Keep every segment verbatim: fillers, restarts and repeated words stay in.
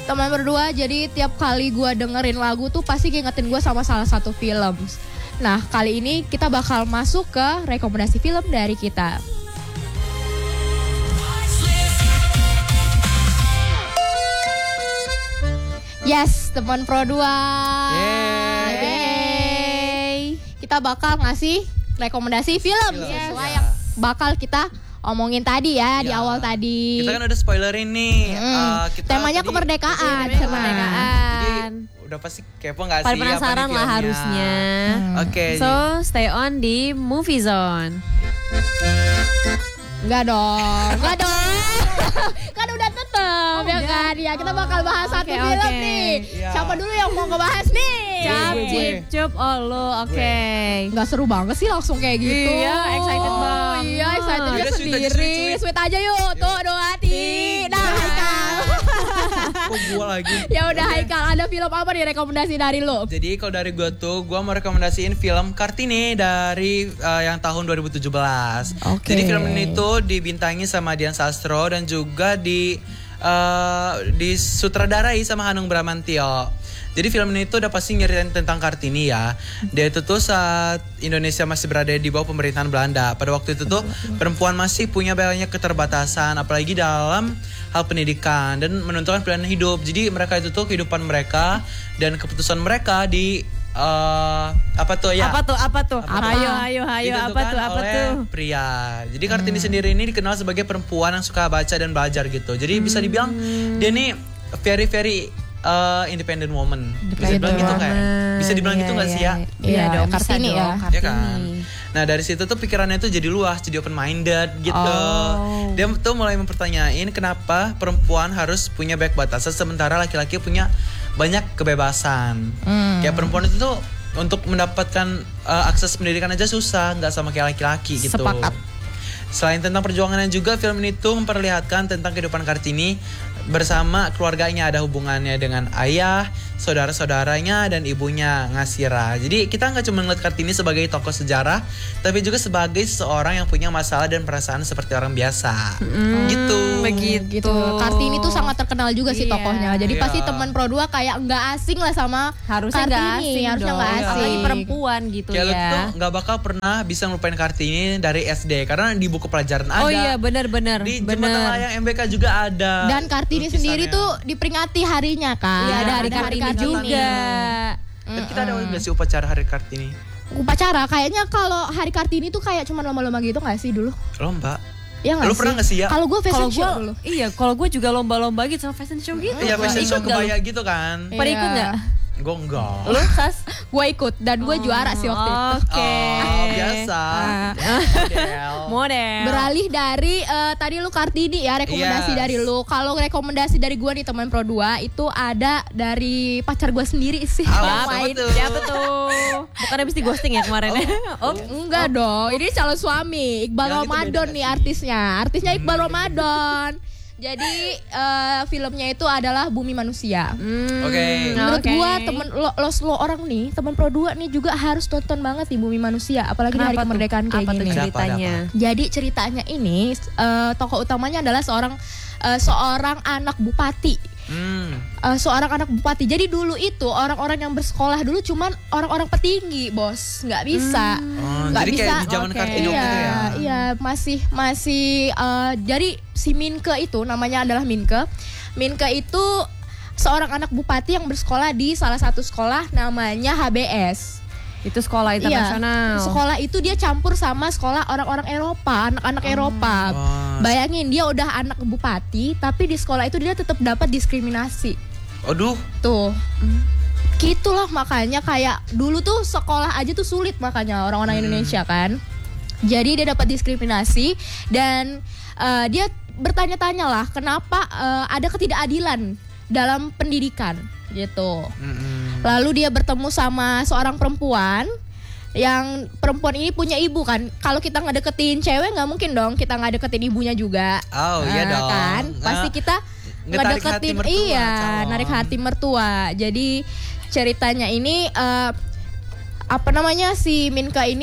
Teman berdua, jadi tiap kali gue dengerin lagu tuh pasti ngingetin gue sama salah satu film. Nah, kali ini kita bakal masuk ke rekomendasi film dari kita. Yes, teman Pro dua. Yeay. Yeay. Kita bakal ngasih rekomendasi film, film. Yes. sesuai yang bakal kita omongin tadi ya, ya di awal tadi. Kita kan udah spoilerin nih. Hmm. Uh, kita temanya tadi, kemerdekaan. Temanya kemerdekaan. Jadi udah pasti kepo gak sih? Paling penasaran lah harusnya. Hmm. Oke. Okay. So stay on di Movie Zone. Enggak dong, enggak dong. Kan udah tetep Oh, ya udah. kan. Ya kita bakal bahas Oh, satu oke, film oke. nih. Ya. Siapa dulu yang mau ngebahas nih? Cap, gue, gue. cip, cup, oh lu, oke. Enggak seru banget sih langsung kayak gitu. Iya, excited Oh, banget. Iya, excited Yaudah, sweet aja, sendiri. sweet, sweet. Sweet aja yuk. Tuh, dua hati. Nah, Haikal. Kok gue lagi? Ya udah Haikal, ada film apa nih rekomendasi dari lu? Jadi kalau dari gue tuh, gue mau rekomendasiin film Kartini dari uh, yang tahun dua ribu tujuh belas. Oke. Jadi film ini tuh dibintangi sama Dian Sastro dan juga di uh, disutradarai sama Hanung Bramantyo. Jadi film ini tuh udah pasti nyeritain tentang Kartini ya. Dia itu tuh saat Indonesia masih berada di bawah pemerintahan Belanda. Pada waktu itu tuh perempuan masih punya banyak keterbatasan, apalagi dalam hal pendidikan dan menentukan pilihan hidup. Jadi mereka itu tuh kehidupan mereka dan keputusan mereka di uh, apa tuh ya? Apa tuh, apa tuh? Apa? Hayo, hayo, hayo, apa ditentukan tuh, apa oleh tuh? pria. Jadi Kartini hmm. sendiri ini dikenal sebagai perempuan yang suka baca dan belajar gitu. Jadi bisa dibilang dia nih very very uh, independent woman. Bisa dibilang gitu kayak. Bisa dibilang gitu nggak sih ya? Iya, dong, bisa Kartini dong, ya. Ya kan. Nah dari situ tuh pikirannya tuh jadi luas, jadi open minded gitu. Oh. Dia tuh mulai mempertanyain kenapa perempuan harus punya banyak batasan sementara laki-laki punya banyak kebebasan. Hmm. Kayak perempuan itu tuh untuk mendapatkan uh, akses pendidikan aja susah, nggak sama kayak laki-laki gitu. Sepakat. Selain tentang perjuangannya juga, film ini tuh memperlihatkan tentang kehidupan Kartini bersama keluarganya, ada hubungannya dengan ayah, saudara-saudaranya, dan ibunya Ngasira. Jadi kita nggak cuma ngeliat Kartini sebagai tokoh sejarah, tapi juga sebagai seseorang yang punya masalah dan perasaan seperti orang biasa. Hmm, Gitu. Begitu. Gitu. Kartini tuh sangat terkenal juga sih Iya. tokohnya. Jadi Iya. pasti teman Pro dua kayak nggak asing lah sama Harusnya nggak Kartini. asing Harusnya dong. nggak asing. Apalagi perempuan gitu Kayak lu ya. tuh nggak bakal pernah bisa ngelupain Kartini dari S D karena di buku pelajaran ada. Oh iya, benar-benar. Di Jembatan Benar. Layang M B K juga ada. Dan Kartini lukisannya. sendiri tuh diperingati harinya kan. Iya, ada hari ada Kartini Kartini juga. juga. Dan kita ada nggak sih upacara Hari Kartini? Upacara kayaknya kalau hari Kartini tuh kayak cuma lomba-lomba gitu nggak sih dulu? Lomba. Ya nggak Lu sih? pernah nggak sih ya? Kalau gue fashion Kalau show gue, dulu. iya, kalau gue juga lomba-lomba gitu sama fashion show gitu. Iya, fashion show Ikut nggak lu? kebaya gitu kan. Iya. Pada ikut nggak? Gue enggak. Lu Sas? Gue ikut dan gue juara sih waktu itu. Oke. Oh, biasa. Model. Model. Beralih dari eh, tadi lu Kartini ya rekomendasi Yes. dari lu. Kalau rekomendasi dari gue nih teman Pro dua itu ada dari pacar gue sendiri sih. Ah, yang siapa main. tuh? Siapa tuh? Bukan habis di ghosting ya kemarin ya? Oh, Enggak dong, ini calon suami Iqbal Yang itu Ramadan beda nih sih. artisnya. Artisnya Iqbal Ramadan. Jadi eh, filmnya itu adalah Bumi Manusia. hmm, Oke. Menurut oke. gua temen lo, lo, lo orang nih, teman Pro dua nih juga harus tonton banget di Bumi Manusia, apalagi di hari Kenapa tuh? kemerdekaan kayak Apa tuh gini. Ada apa, ceritanya? Jadi ceritanya ini eh, tokoh utamanya adalah seorang eh, seorang anak bupati. Hmm. Eh, seorang anak bupati. Jadi dulu itu orang-orang yang bersekolah dulu cuman orang-orang petinggi, Bos. Nggak bisa. Oh, Nggak jadi kayak bisa. di zaman Oke. Kartini Iya, gitu ya. iya, masih masih eh, jadi si Minke itu namanya adalah Minke. Minke itu seorang anak bupati yang bersekolah di salah satu sekolah namanya H B S. Itu sekolah internasional. Iya, sekolah itu dia campur sama sekolah orang-orang Eropa, anak-anak Eropa. Wah. Bayangin dia udah anak bupati, tapi di sekolah itu dia tetap dapat diskriminasi. Aduh. Tuh. Gitulah makanya kayak dulu tuh sekolah aja tuh sulit makanya orang-orang Indonesia kan. Jadi dia dapat diskriminasi dan eh, dia bertanya-tanya lah kenapa eh, ada ketidakadilan dalam pendidikan gitu. Mm-mm. Lalu dia bertemu sama seorang perempuan yang perempuan ini punya ibu kan. Kalau kita ngedeketin cewek nggak mungkin dong kita nggak deketin ibunya juga. Oh, iya Nah, dong. Kan pasti Nah, kita ngetarik hati ngedeketin mertua, iya calon. narik hati mertua. Jadi ceritanya ini eh, apa namanya si Minka ini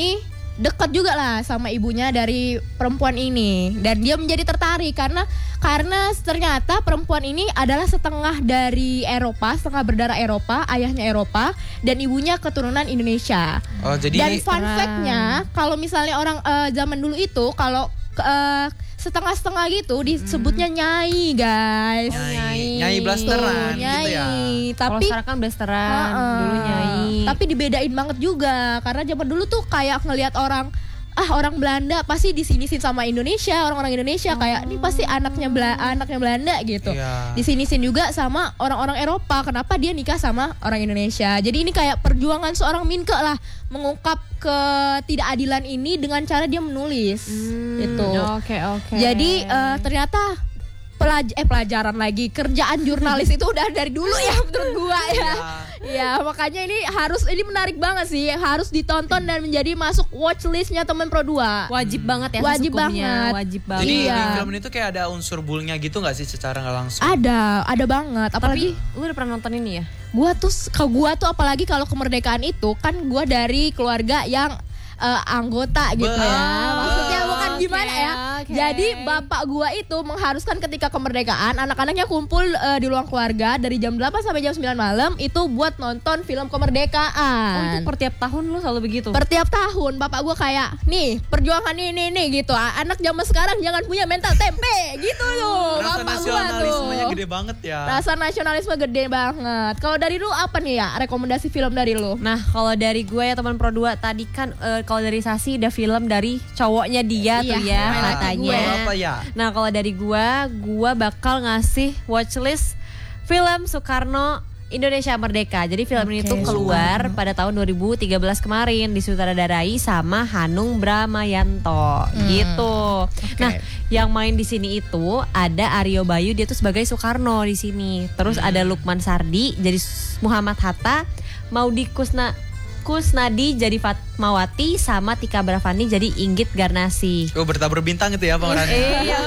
dekat juga lah sama ibunya dari perempuan ini, dan dia menjadi tertarik karena karena ternyata perempuan ini adalah setengah dari Eropa, setengah berdarah Eropa, ayahnya Eropa dan ibunya keturunan Indonesia. Oh, jadi Dan fun fact-nya, kalau misalnya orang uh, zaman dulu itu kalau uh, setengah-setengah gitu disebutnya nyai, guys. Nyai, nyai. nyai blasteran Tuh, gitu ya. nyai. Kalau Tapi sekarang kan blasteran, Heeh. dulu nyai. Tapi dibedain banget juga karena zaman dulu tuh kayak ngelihat orang ah orang Belanda pasti disinisin sama Indonesia, orang-orang Indonesia kayak ini pasti anaknya Bela anaknya Belanda gitu. Iya. Disinisin juga sama orang-orang Eropa. Kenapa dia nikah sama orang Indonesia? Jadi ini kayak perjuangan seorang Minke lah mengungkap ketidakadilan ini dengan cara dia menulis. Gitu. Oke oke. Jadi eh, ternyata pelaj eh pelajaran lagi kerjaan jurnalis itu udah dari dulu ya menurut gua ya. Ya makanya ini harus ini menarik banget sih, harus ditonton dan menjadi masuk watchlistnya teman Pro dua. Wajib banget ya Wajib sesungguhnya. banget. Wajib banget. Jadi Iya. di film itu kayak ada unsur bulnya gitu nggak sih secara nggak langsung? Ada, ada banget. Apalagi Tapi lu udah pernah nonton ini ya? gua tuh kalau gua tuh apalagi kalau kemerdekaan itu kan gua dari keluarga yang eh, anggota gitu ya. Wah. Maksudnya bukan Oke, gimana ya. oke. Jadi bapak gua itu mengharuskan ketika kemerdekaan anak-anaknya kumpul eh, di ruang keluarga dari jam delapan sampai jam sembilan malam itu buat nonton film Oh, kemerdekaan. itu per tiap tahun lu selalu begitu? Per tiap tahun bapak gua kayak nih perjuangan ini nih gitu. Anak zaman sekarang jangan punya mental tempe gitu loh. Rasa Bapak gua nasionalismenya tuh. gede banget ya. Rasa nasionalisme gede banget. Kalau dari lu apa nih ya rekomendasi film dari lu? Nah kalau dari gue ya teman Pro dua tadi kan eh, kalau dari Sasi udah film dari cowoknya dia Iya, tuh ya laki katanya. gue. Apa ya? Nah kalau dari gue, gue bakal ngasih watchlist film Soekarno Indonesia Merdeka. Jadi film ini Oke, tuh keluar pada tahun dua ribu tiga belas kemarin, disutradarai sama Hanung Bramayanto gitu. Nah, yang main di sini itu ada Aryo Bayu, dia tuh sebagai Soekarno di sini. Terus ada Lukman Sardi jadi Muhammad Hatta, Maudi Kusna Kusnadi jadi Fatmawati, sama Tika Bravani jadi Inggit Garnasi. Oh, bertabur bintang itu ya pemerannya. Iya,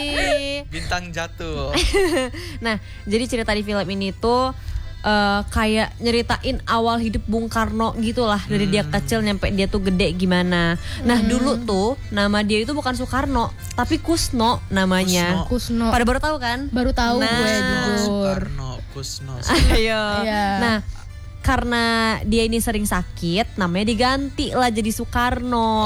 Bintang jatuh. Nah, jadi cerita di film ini tuh eh, kayak nyeritain awal hidup Bung Karno gitulah, dari dia kecil nyampe dia tuh gede gimana. Nah, dulu tuh nama dia itu bukan Soekarno, tapi Kusno namanya. Kusno. Pada baru tahu kan? Baru tahu Nah. gue jujur. Soekarno, Kusno. Ayo. Iya. Nah, karena dia ini sering sakit, namanya diganti lah jadi Soekarno